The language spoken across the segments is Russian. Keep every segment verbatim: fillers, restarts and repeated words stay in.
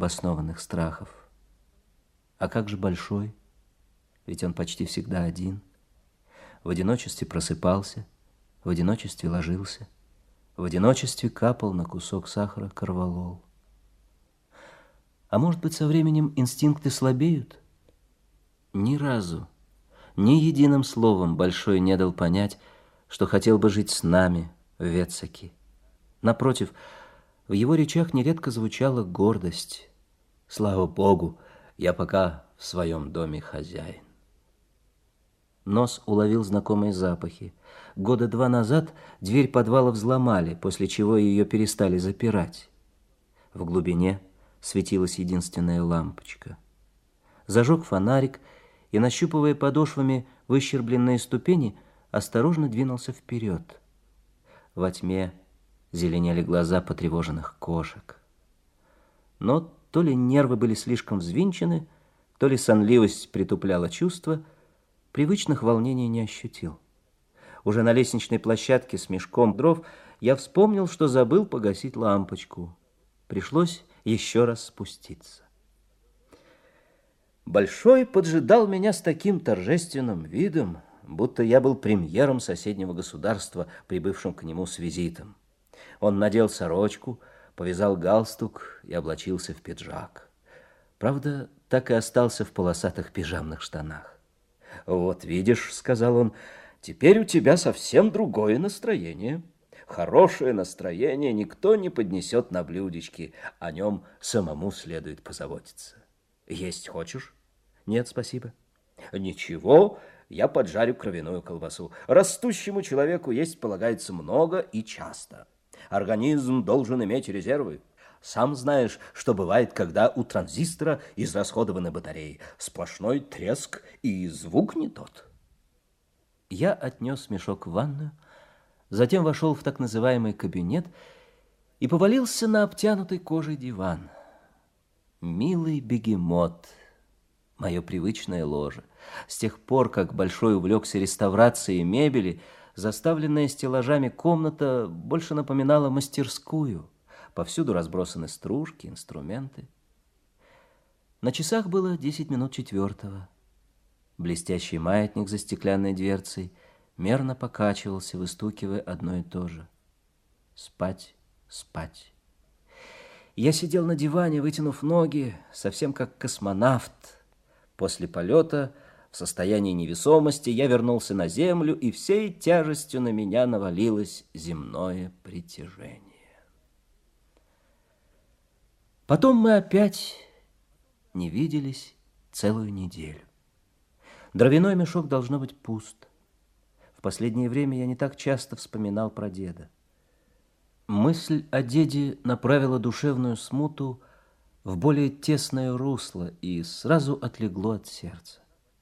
обоснованных страхов. А как же Большой? Ведь он почти всегда один. В одиночестве просыпался, в одиночестве ложился, в одиночестве капал на кусок сахара корвалол. А может быть, со временем инстинкты слабеют? Ни разу, ни единым словом Большой не дал понять, что хотел бы жить с нами в Ветсаке. Напротив, в его речах нередко звучала гордость. Слава Богу, я пока в своем доме хозяин. Нос уловил знакомые запахи. Года два назад дверь подвала взломали, после чего ее перестали запирать. В глубине светилась единственная лампочка. Зажег фонарик и, нащупывая подошвами выщербленные ступени, осторожно двинулся вперед. Во тьме зеленели глаза потревоженных кошек. Но то ли нервы были слишком взвинчены, то ли сонливость притупляла чувства, привычных волнений не ощутил. Уже на лестничной площадке с мешком дров я вспомнил, что забыл погасить лампочку. Пришлось еще раз спуститься. Большой поджидал меня с таким торжественным видом, будто я был премьером соседнего государства, прибывшим к нему с визитом. Он надел сорочку, повязал галстук и облачился в пиджак. Правда, так и остался в полосатых пижамных штанах. «Вот видишь, — сказал он, — теперь у тебя совсем другое настроение. Хорошее настроение никто не поднесет на блюдечке, о нем самому следует позаботиться. Есть хочешь?» «Нет, спасибо». «Ничего, я поджарю кровяную колбасу. Растущему человеку есть полагается много и часто. Организм должен иметь резервы. Сам знаешь, что бывает, когда у транзистора израсходованы батареи. Сплошной треск и звук не тот». Я отнес мешок в ванную, затем вошел в так называемый кабинет и повалился на обтянутый кожей диван. Милый бегемот, мое привычное ложе. С тех пор, как Большой увлекся реставрацией мебели, заставленная стеллажами комната больше напоминала мастерскую. Повсюду разбросаны стружки, инструменты. На часах было десять минут четвертого. Блестящий маятник за стеклянной дверцей мерно покачивался, выстукивая одно и то же: спать, спать. Я сидел на диване, вытянув ноги, совсем как космонавт. После полета, в состоянии невесомости, я вернулся на землю, и всей тяжестью на меня навалилось земное притяжение. Потом мы опять не виделись целую неделю. Дровяной мешок должно быть пуст. В последнее время я не так часто вспоминал про деда. Мысль о деде направила душевную смуту в более тесное русло и сразу отлегло от сердца.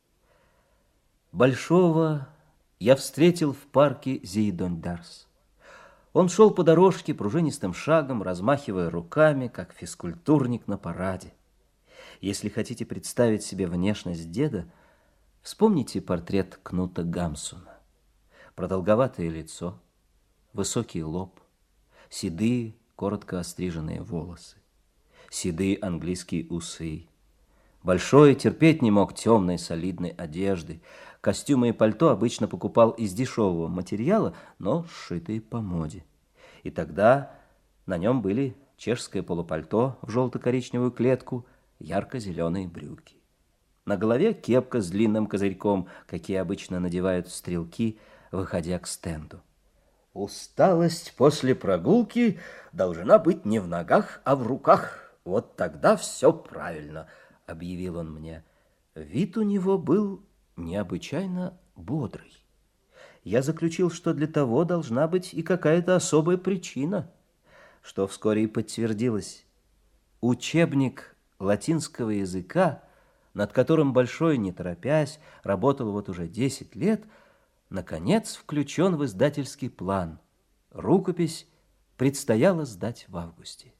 Большого я встретил в парке Зейдондарс. Он шел по дорожке пружинистым шагом, размахивая руками, как физкультурник на параде. Если хотите представить себе внешность деда, вспомните портрет Кнута Гамсуна. Продолговатое лицо, высокий лоб, седые, коротко остриженные волосы, седые английские усы. Большой терпеть не мог темной солидной одежды. Костюмы и пальто обычно покупал из дешевого материала, но сшитые по моде. И тогда на нем были чешское полупальто в желто-коричневую клетку, ярко-зеленые брюки. На голове кепка с длинным козырьком, какие обычно надевают стрелки, выходя к стенду. «Усталость после прогулки должна быть не в ногах, а в руках. Вот тогда все правильно», — объявил он мне. Вид у него был необычайно бодрый. Я заключил, что для того должна быть и какая-то особая причина, что вскоре и подтвердилось. Учебник латинского языка, над которым Большой, не торопясь, работал вот уже десять лет, наконец включен в издательский план. Рукопись предстояло сдать в августе.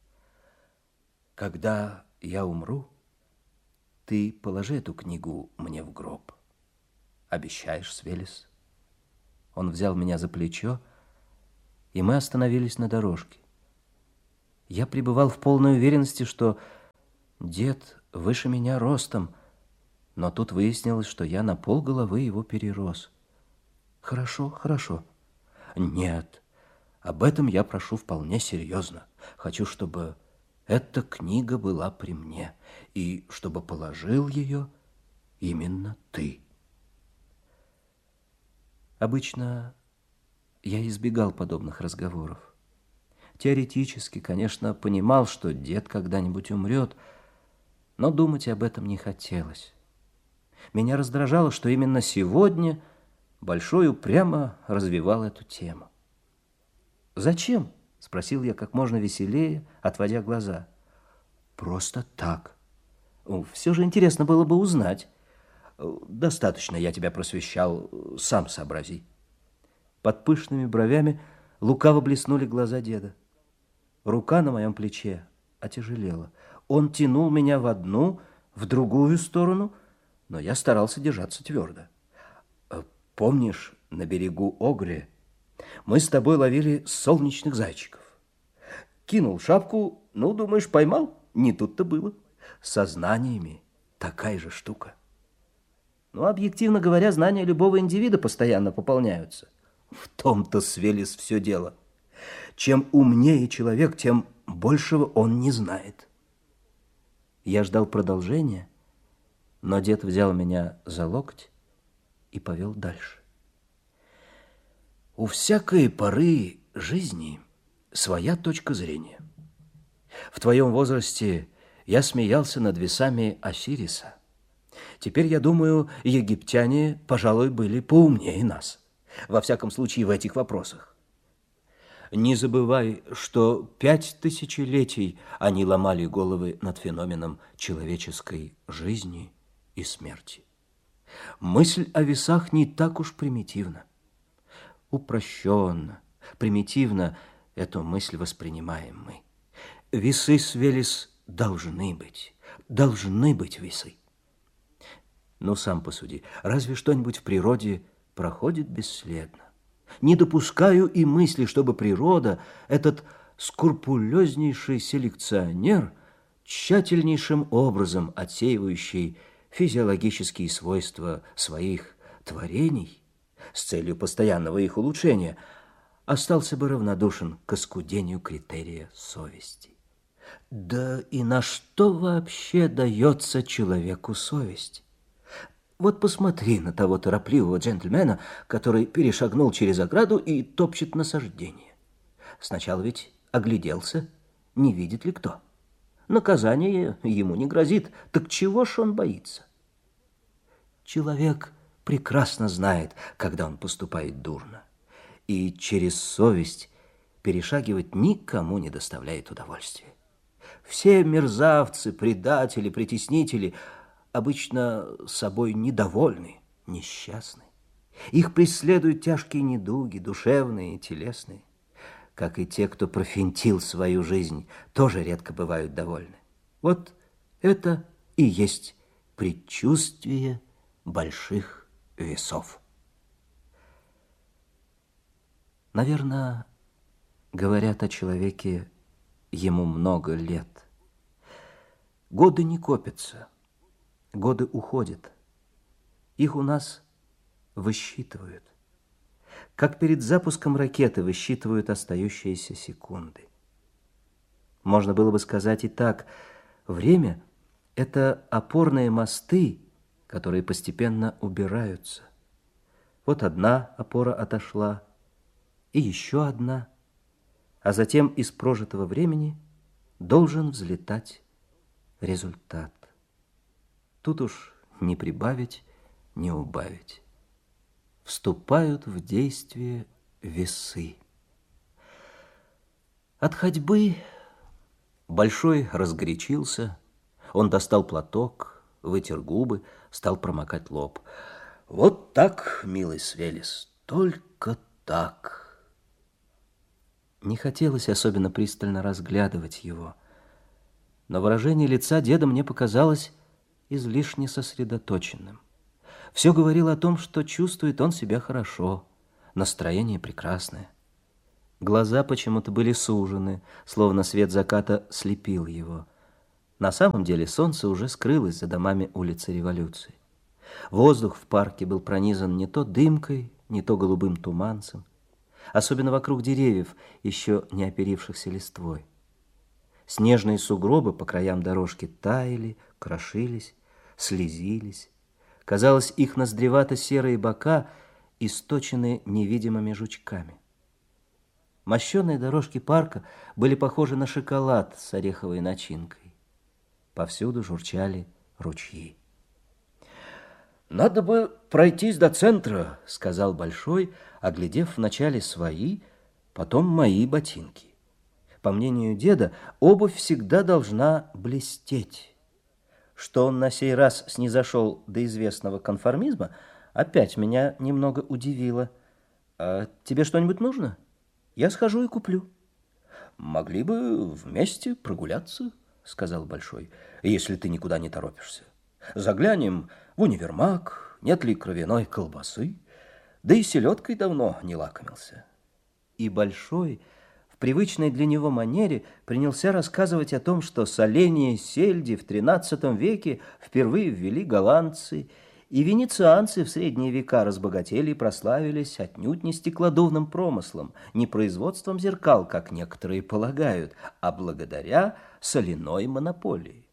«Когда я умру, ты положи эту книгу мне в гроб. Обещаешь, Свелис?» Он взял меня за плечо, и мы остановились на дорожке. Я пребывал в полной уверенности, что Дед выше меня ростом, но тут выяснилось, что я на полголовы его перерос. Хорошо, хорошо. Нет, об этом я прошу вполне серьезно. Хочу, чтобы эта книга была при мне, и чтобы положил ее именно ты. Обычно я избегал подобных разговоров. Теоретически, конечно, понимал, что дед когда-нибудь умрет, но думать об этом не хотелось. Меня раздражало, что именно сегодня Большой упрямо развивал эту тему. «Зачем?» — спросил я как можно веселее, отводя глаза. «Просто так. Все же интересно было бы узнать. Достаточно я тебя просвещал, сам сообрази». Под пышными бровями лукаво блеснули глаза деда. Рука на моем плече отяжелела. Он тянул меня в одну, в другую сторону, но я старался держаться твердо. Помнишь, на берегу Огры мы с тобой ловили солнечных зайчиков? Кинул шапку, ну, думаешь, поймал? Не тут-то было. Со знаниями такая же штука. Ну, объективно говоря, знания любого индивида постоянно пополняются. В том-то, Свелис, все дело. Чем умнее человек, тем большего он не знает. Я ждал продолжения, но дед взял меня за локоть и повел дальше. У всякой поры жизни своя точка зрения. В твоем возрасте я смеялся над весами Осириса. Теперь, я думаю, египтяне, пожалуй, были поумнее нас. Во всяком случае, в этих вопросах. Не забывай, что пять тысячелетий они ломали головы над феноменом человеческой жизни и смерти. Мысль о весах не так уж примитивна. Упрощенно, примитивно эту мысль воспринимаем мы. Весы, Свелис, должны быть. Должны быть весы. Ну, сам посуди, разве что-нибудь в природе проходит бесследно? Не допускаю и мысли, чтобы природа, этот скрупулезнейший селекционер, тщательнейшим образом отсеивающий физиологические свойства своих творений с целью постоянного их улучшения, остался бы равнодушен к оскудению критерия совести. Да и на что вообще дается человеку совесть? Вот посмотри на того торопливого джентльмена, который перешагнул через ограду и топчет насаждение. Сначала ведь огляделся, не видит ли кто. Наказание ему не грозит, так чего ж он боится? Человек прекрасно знает, когда он поступает дурно, и через совесть перешагивать никому не доставляет удовольствия. Все мерзавцы, предатели, притеснители обычно собой недовольны, несчастны. Их преследуют тяжкие недуги, душевные и телесные. Как и те, кто профинтил свою жизнь, тоже редко бывают довольны. Вот это и есть предчувствие больших весов. Наверное, говорят о человеке, ему много лет. Годы не копятся, годы уходят. Их у нас высчитывают. Как перед запуском ракеты высчитывают остающиеся секунды. Можно было бы сказать и так: время – это опорные мосты, которые постепенно убираются. Вот одна опора отошла, и еще одна, а затем из прожитого времени должен взлетать результат. Тут уж не прибавить, не убавить. Вступают в действие весы. От ходьбы Большой разгорячился. Он достал платок, вытер губы, стал промокать лоб. Вот так, милый Свелис, только так. Не хотелось особенно пристально разглядывать его, но выражение лица деда мне показалось излишне сосредоточенным. Все говорило о том, что чувствует он себя хорошо, настроение прекрасное. Глаза почему-то были сужены, словно свет заката слепил его. На самом деле солнце уже скрылось за домами улицы Революции. Воздух в парке был пронизан не то дымкой, не то голубым туманцем, особенно вокруг деревьев, еще не оперившихся листвой. Снежные сугробы по краям дорожки таяли, крошились, слезились. Казалось, их ноздревато-серые бока источены невидимыми жучками. Мощеные дорожки парка были похожи на шоколад с ореховой начинкой. Повсюду журчали ручьи. «Надо бы пройтись до центра», — сказал Большой, оглядев вначале свои, потом мои ботинки. По мнению деда, обувь всегда должна блестеть. Что он на сей раз снизошел до известного конформизма, опять меня немного удивило. «А тебе что-нибудь нужно? Я схожу и куплю». «Могли бы вместе прогуляться», — сказал Большой, — «если ты никуда не торопишься. Заглянем в универмаг, нет ли кровяной колбасы, да и селедкой давно не лакомился». И Большой в привычной для него манере принялся рассказывать о том, что соление сельди в тринадцатом веке впервые ввели голландцы, и венецианцы в средние века разбогатели и прославились отнюдь не стеклодувным промыслом, не производством зеркал, как некоторые полагают, а благодаря соляной монополии.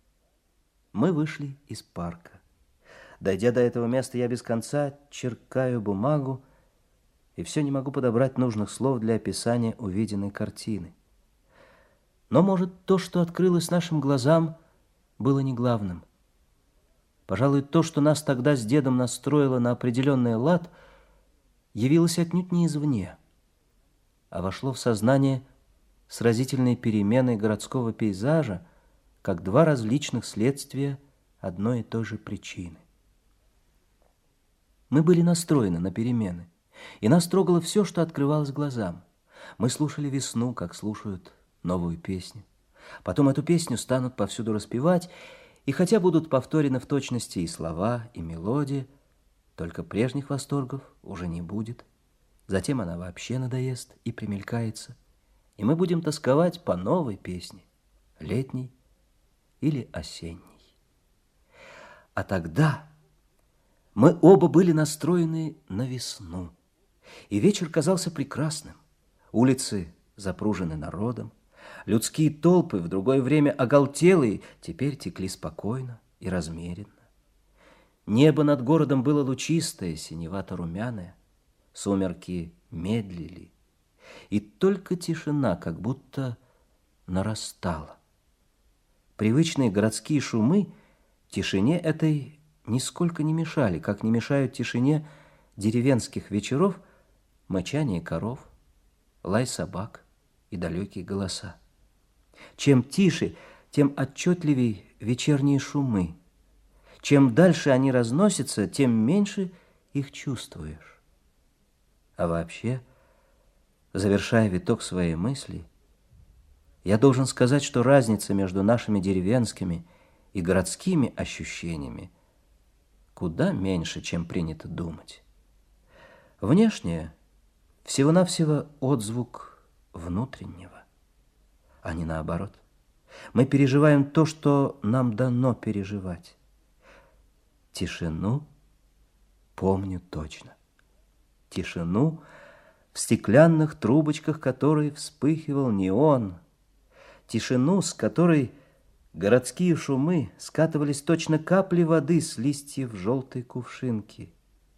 Мы вышли из парка. Дойдя до этого места, я без конца черкаю бумагу и все не могу подобрать нужных слов для описания увиденной картины. Но, может, то, что открылось нашим глазам, было не главным. Пожалуй, то, что нас тогда с дедом настроило на определенный лад, явилось отнюдь не извне, а вошло в сознание с разительной переменой городского пейзажа, как два различных следствия одной и той же причины. Мы были настроены на перемены, и нас трогало все, что открывалось глазам. Мы слушали весну, как слушают новую песню. Потом эту песню станут повсюду распевать, и хотя будут повторены в точности и слова, и мелодия, только прежних восторгов уже не будет. Затем она вообще надоест и примелькается, и мы будем тосковать по новой песне, летней или осенней. А тогда мы оба были настроены на весну, и вечер казался прекрасным. Улицы запружены народом, людские толпы, в другое время оголтелые, теперь текли спокойно и размеренно. Небо над городом было лучистое, синевато-румяное, сумерки медлили, и только тишина как будто нарастала. Привычные городские шумы тишине этой нисколько не мешали, как не мешают тишине деревенских вечеров мычание коров, лай собак и далекие голоса. Чем тише, тем отчетливей вечерние шумы. Чем дальше они разносятся, тем меньше их чувствуешь. А вообще, завершая виток своей мысли, я должен сказать, что разница между нашими деревенскими и городскими ощущениями куда меньше, чем принято думать. Внешнее всего-навсего отзвук внутреннего, а не наоборот. Мы переживаем то, что нам дано переживать. Тишину помню точно. Тишину, в стеклянных трубочках которой вспыхивал неон. Тишину, с которой городские шумы скатывались точно капли воды с листьев желтой кувшинки.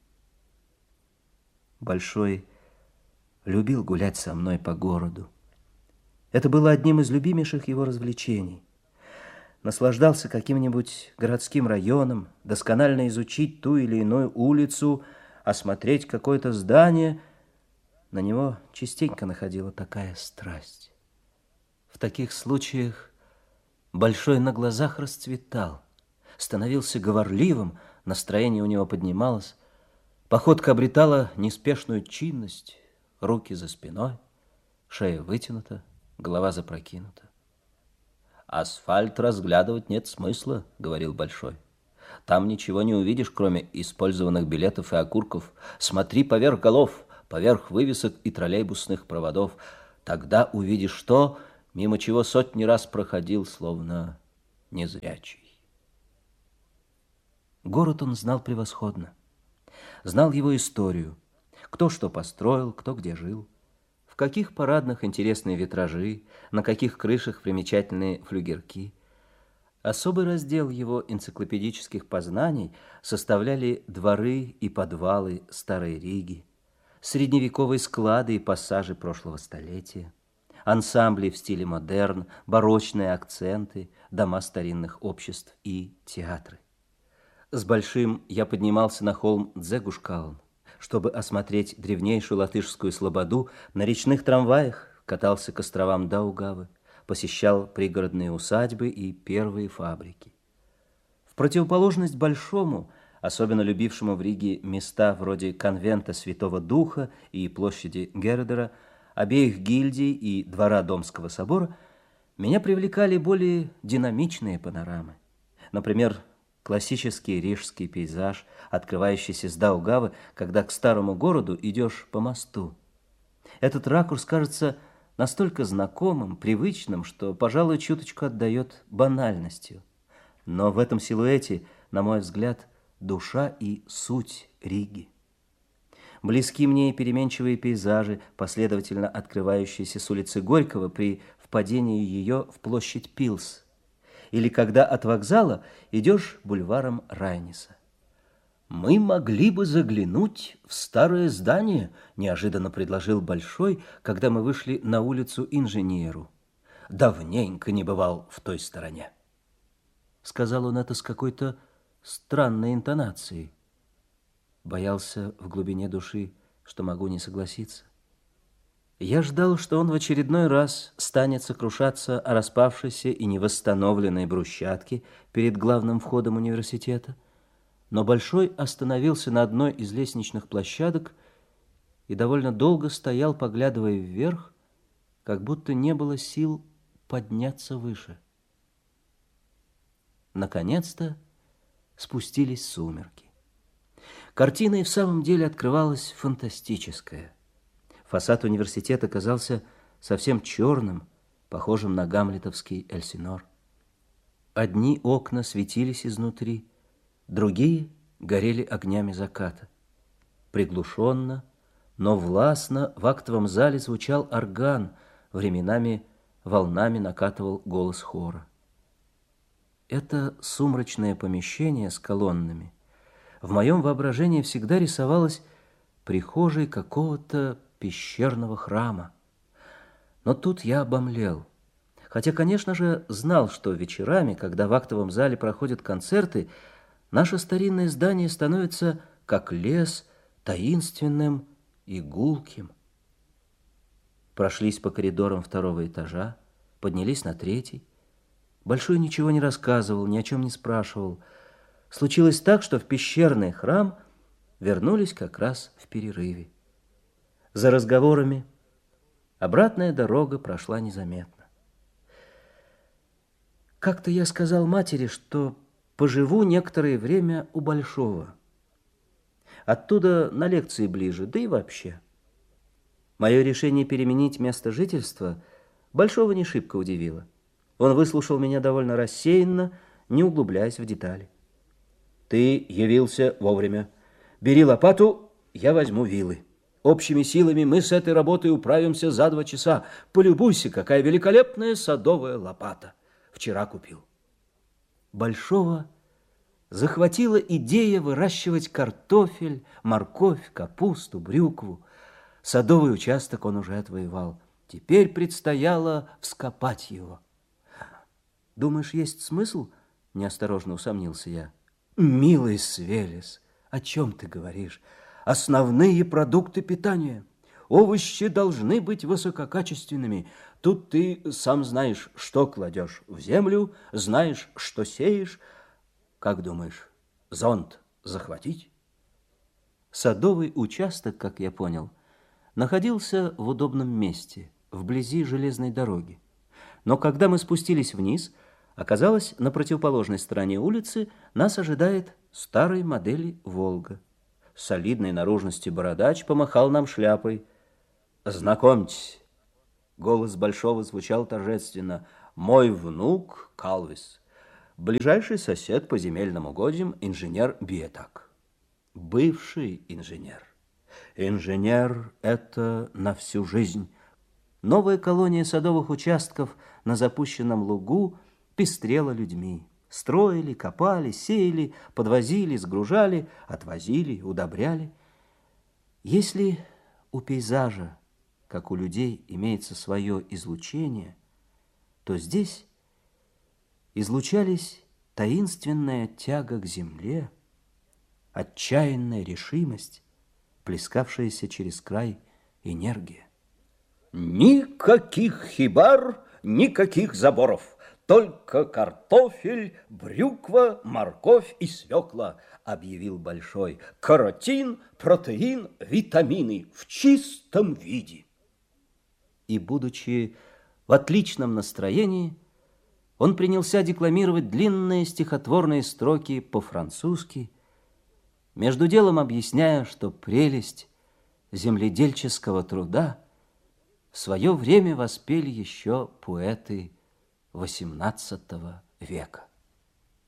Большой любил гулять со мной по городу. Это было одним из любимейших его развлечений. Наслаждался каким-нибудь городским районом, досконально изучить ту или иную улицу, осмотреть какое-то здание. На него частенько находила такая страсть. В таких случаях Большой на глазах расцветал, становился говорливым, настроение у него поднималось, походка обретала неспешную чинность, руки за спиной, шея вытянута, голова запрокинута. «Асфальт разглядывать нет смысла», — говорил Большой. «Там ничего не увидишь, кроме использованных билетов и окурков. Смотри поверх голов, поверх вывесок и троллейбусных проводов. Тогда увидишь то, мимо чего сотни раз проходил, словно незрячий. Город он знал превосходно. Знал его историю, кто что построил, кто где жил, в каких парадных интересные витражи, на каких крышах примечательные флюгерки. Особый раздел его энциклопедических познаний составляли дворы и подвалы Старой Риги, средневековые склады и пассажи прошлого столетия, ансамбли в стиле модерн, барочные акценты, дома старинных обществ и театры. С Большим я поднимался на холм Дзегушкаун, чтобы осмотреть древнейшую латышскую слободу, на речных трамваях катался к островам Даугавы, посещал пригородные усадьбы и первые фабрики. В противоположность Большому, особенно любившему в Риге места вроде конвента Святого Духа и площади Гердера, обеих гильдий и двора Домского собора, меня привлекали более динамичные панорамы. Например, классический рижский пейзаж, открывающийся с Даугавы, когда к старому городу идешь по мосту. Этот ракурс кажется настолько знакомым, привычным, что, пожалуй, чуточку отдает банальностью. Но в этом силуэте, на мой взгляд, душа и суть Риги. Близки мне и переменчивые пейзажи, последовательно открывающиеся с улицы Горького при впадении ее в площадь Пилс, или когда от вокзала идешь бульваром Райниса. «Мы могли бы заглянуть в старое здание», — неожиданно предложил Большой, когда мы вышли на улицу Инженеру. «Давненько не бывал в той стороне». Сказал он это с какой-то странной интонацией. Боялся в глубине души, что могу не согласиться. Я ждал, что он в очередной раз станет сокрушаться о распавшейся и невосстановленной брусчатке перед главным входом университета, но Большой остановился на одной из лестничных площадок и довольно долго стоял, поглядывая вверх, как будто не было сил подняться выше. Наконец-то спустились сумерки. Картина и в самом деле открывалась фантастическая. Фасад университета казался совсем черным, похожим на гамлетовский Эльсинор. Одни окна светились изнутри, другие горели огнями заката. Приглушенно, но властно в актовом зале звучал орган, временами волнами накатывал голос хора. Это сумрачное помещение с колоннами в моем воображении всегда рисовалось прихожей какого-то пещерного храма. Но тут я обомлел. Хотя, конечно же, знал, что вечерами, когда в актовом зале проходят концерты, наше старинное здание становится, как лес, таинственным и гулким. Прошлись по коридорам второго этажа, поднялись на третий. Большой ничего не рассказывал, ни о чем не спрашивал. Случилось так, что в пещерный храм вернулись как раз в перерыве. За разговорами обратная дорога прошла незаметно. Как-то я сказал матери, что поживу некоторое время у Большого. Оттуда на лекции ближе, да и вообще. Мое решение переменить место жительства Большого не шибко удивило. Он выслушал меня довольно рассеянно, не углубляясь в детали. «Ты явился вовремя. Бери лопату, я возьму вилы. Общими силами мы с этой работой управимся за два часа. Полюбуйся, какая великолепная садовая лопата. Вчера купил». Большого захватила идея выращивать картофель, морковь, капусту, брюкву. Садовый участок он уже отвоевал. Теперь предстояло вскопать его. «Думаешь, есть смысл?» — неосторожно усомнился я. «Милый Свелес, о чем ты говоришь? Основные продукты питания. Овощи должны быть высококачественными. Тут ты сам знаешь, что кладешь в землю, знаешь, что сеешь. Как думаешь, зонт захватить?» Садовый участок, как я понял, находился в удобном месте, вблизи железной дороги. Но когда мы спустились вниз, оказалось, на противоположной стороне улицы нас ожидает старой модели «Волга». Солидной наружности бородач помахал нам шляпой. «Знакомьтесь!» Голос Большого звучал торжественно. «Мой внук Калвис. ближайший сосед по земельным угодьям инженер Биетак. Бывший инженер. Инженер – это на всю жизнь. Новая колония садовых участков на запущенном лугу пестрела людьми. Строили, копали, сеяли, подвозили, сгружали, отвозили, удобряли. Если у пейзажа, как у людей, имеется свое излучение, то здесь излучались таинственная тяга к земле, отчаянная решимость, плескавшаяся через край энергия. Никаких хибар, никаких заборов, только картофель, брюква, морковь и свекла, объявил Большой. Каротин, протеин, витамины в чистом виде. И, будучи в отличном настроении, он принялся декламировать длинные стихотворные строки по-французски, между делом объясняя, что прелесть земледельческого труда в свое время воспели еще поэты восемнадцатого века.